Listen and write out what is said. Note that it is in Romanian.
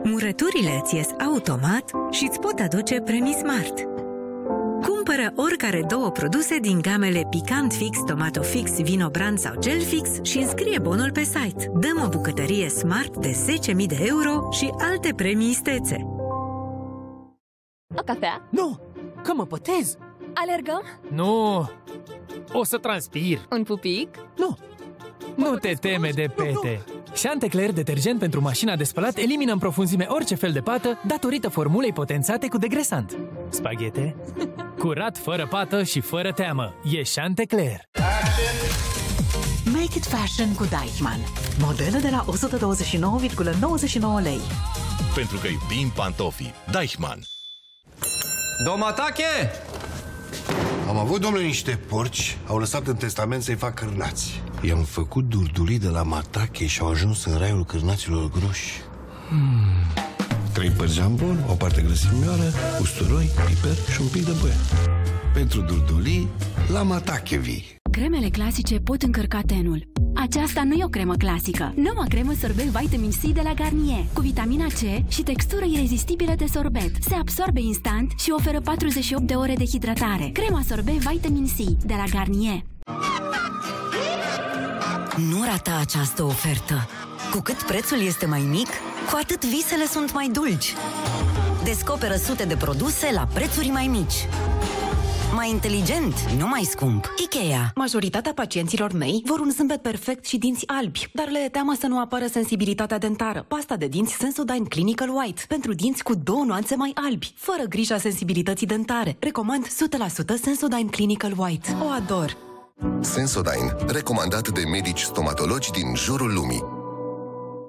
Murăturile îți ies automat și îți pot aduce premii Smart. Cumpără oricare două produse din gamele Picant Fix, Tomato Fix, Vino Brand sau Gel Fix și înscrie bonul pe site. Dăm o bucătărie Smart de 10.000 de euro și alte premii istețe. O cafea? Nu! Că mă botez! Alergăm? Nu! O să transpir! Un pupic? Nu! Nu te teme de pete! Chantecler detergent pentru mașina de spălat elimină în profunzime orice fel de pată datorită formulei potențate cu degresant. Spaghete? Curat, fără pată și fără teamă. E Chantecler. Make it fashion cu Deichmann. Modele de la 129,99 lei. Pentru că iubim pantofii. Deichmann. Domatache! Am avut, domnule, niște porci. Au lăsat în testament să-i fac cârnați. I-am făcut durdulii de la Matache și au ajuns în raiul cârnaților groși. 3 părți jambon, o parte grăsimioară, usturoi, piper și un pic de băie. Pentru durdulii, la Matache vii. Cremele clasice pot încărca tenul. Aceasta nu e o cremă clasică. Noua cremă sorbet Vitamin C de la Garnier, cu vitamina C și textură irezistibilă de sorbet. Se absorbe instant și oferă 48 de ore de hidratare. Crema sorbet Vitamin C de la Garnier. Nu rata această ofertă. Cu cât prețul este mai mic, cu atât visele sunt mai dulci. Descoperă sute de produse la prețuri mai mici. Mai inteligent, nu mai scump. IKEA. Majoritatea pacienților mei vor un zâmbet perfect și dinți albi, dar le e teamă să nu apară sensibilitatea dentară. Pasta de dinți Sensodyne Clinical White pentru dinți cu 2 nuanțe mai albi, fără grija sensibilității dentare. Recomand 100% Sensodyne Clinical White. O ador. Sensodyne, recomandat de medici stomatologi din jurul lumii.